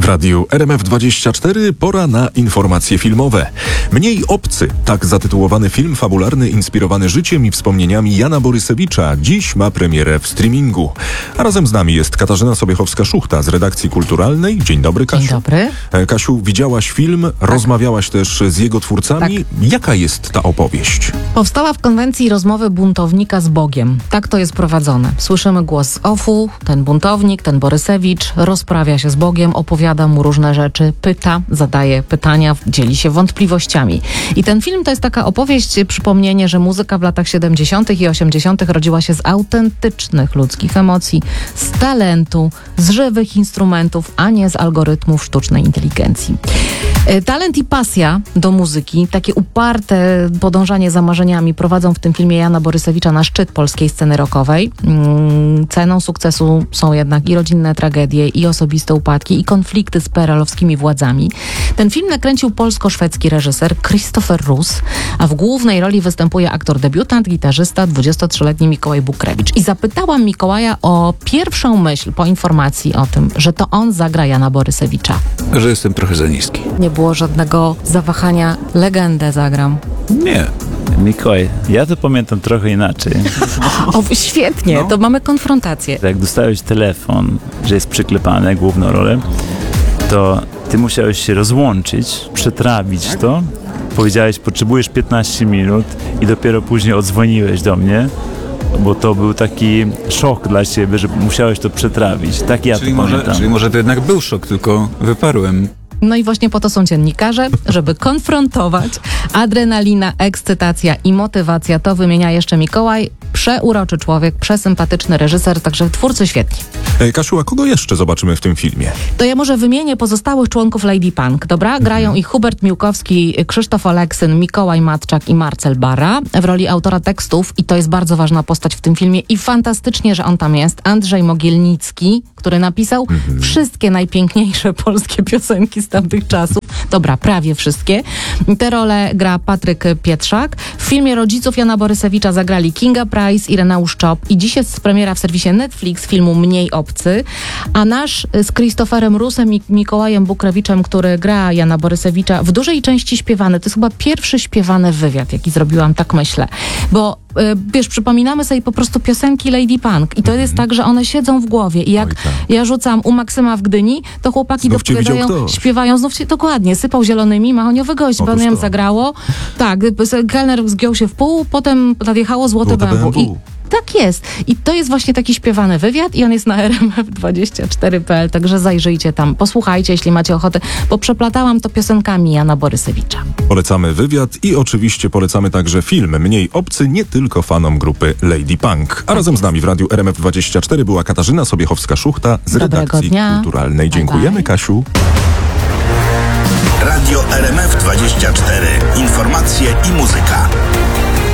radiu RMF24 pora na informacje filmowe. Mniej obcy, tak zatytułowany film fabularny inspirowany życiem i wspomnieniami Jana Borysewicza dziś ma premierę w streamingu. A razem z nami jest Katarzyna Sobiechowska-Szuchta z redakcji kulturalnej. Dzień dobry, Kasiu. Dzień dobry. Kasiu, widziałaś film, rozmawiałaś też z jego twórcami. Tak. Jaka jest ta opowieść? Powstała w konwencji rozmowy buntownika z Bogiem. Tak to jest prowadzone. Słyszymy głos z OFU, ten buntownik, ten Borysewicz rozprawia się z Bogiem, opowiada mu różne rzeczy, pyta, zadaje pytania, dzieli się wątpliwościami. I ten film to jest taka opowieść, przypomnienie, że muzyka w latach 70. i 80. rodziła się z autentycznych ludzkich emocji, z talentu, z żywych instrumentów, a nie z algorytmów sztucznej inteligencji. Talent i pasja do muzyki, takie uparte podążanie za marzeniami prowadzą w tym filmie Jana Borysewicza na szczyt polskiej sceny rockowej. Ceną sukcesu są jednak i rodzinne tragedie, i osobiste upadki, i konflikty z PRL-owskimi władzami. Ten film nakręcił polsko-szwedzki reżyser Kristoffer Rus, a w głównej roli występuje aktor debiutant, gitarzysta, 23-letni Mikołaj Bukrewicz. I zapytałam Mikołaja o pierwszą myśl po informacji o tym, że to on zagra Jana Borysewicza. Że jestem trochę za niski. Nie było żadnego zawahania, legendę zagram. Nie. Mikołaj, ja to pamiętam trochę inaczej. O, świetnie, to mamy konfrontację. Jak dostałeś telefon, że jest przyklepane główną rolę, to ty musiałeś się rozłączyć, przetrawić to. Powiedziałeś, potrzebujesz 15 minut i dopiero później odzwoniłeś do mnie, bo to był taki szok dla ciebie, że musiałeś to przetrawić. Tak ja to pamiętam. Czyli może to jednak był szok, tylko wyparłem. No i właśnie po to są dziennikarze, żeby konfrontować. Adrenalina, ekscytacja i motywacja, to wymienia jeszcze Mikołaj. Przeuroczy człowiek, przesympatyczny reżyser, także twórcy świetni. Kasiu, a kogo jeszcze zobaczymy w tym filmie? To ja może wymienię pozostałych członków Lady Punk, dobra? Grają ich Hubert Miłkowski, Krzysztof Oleksyn, Mikołaj Matczak i Marcel Bara w roli autora tekstów i to jest bardzo ważna postać w tym filmie i fantastycznie, że on tam jest. Andrzej Mogielnicki, który napisał wszystkie najpiękniejsze polskie piosenki z tamtych czasów. Dobra, prawie wszystkie. Te role gra Patryk Pietrzak. W filmie rodziców Jana Borysewicza zagrali Kinga Price i Reneusz Czop. I dziś jest premiera w serwisie Netflix filmu Mniej obcy. A nasz z Kristofferem Rusem i Mikołajem Bukrewiczem, który gra Jana Borysewicza, w dużej części śpiewany. To jest chyba pierwszy śpiewany wywiad, jaki zrobiłam, tak myślę. Bo wiesz, przypominamy sobie po prostu piosenki Lady Punk i to jest tak, że one siedzą w głowie i jak ja rzucam u Maksyma w Gdyni, to chłopaki dopowiadają, śpiewają, znów się dokładnie, sypał zielonymi, mahoniowy gość, panem zagrało, tak, kelner zgiął się w pół, potem nadjechało złote BMW. Tak jest. I to jest właśnie taki śpiewany wywiad i on jest na rmf24.pl, także zajrzyjcie tam, posłuchajcie, jeśli macie ochotę, bo przeplatałam to piosenkami Jana Borysewicza. Polecamy wywiad i oczywiście polecamy także film Mniej obcy nie tylko fanom grupy Lady Punk. A razem z nami w radiu RMF24 była Katarzyna Sobiechowska-Szuchta z redakcji kulturalnej. Dziękujemy, Kasiu. Radio RMF24. Informacje i muzyka.